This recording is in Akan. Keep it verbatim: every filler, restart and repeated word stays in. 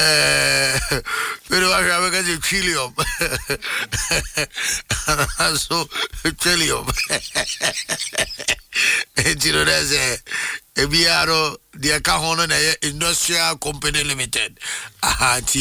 Eh, pero I have a trillium. So, trillium. And you know, there's a Ebiaro, the Cahono Industrial Company Limited. Ah,